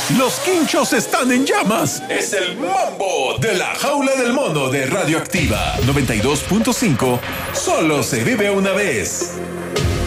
Los quinchos están en llamas. Es el mambo de la jaula del mono de Radioactiva 92.5. Solo se vive una vez.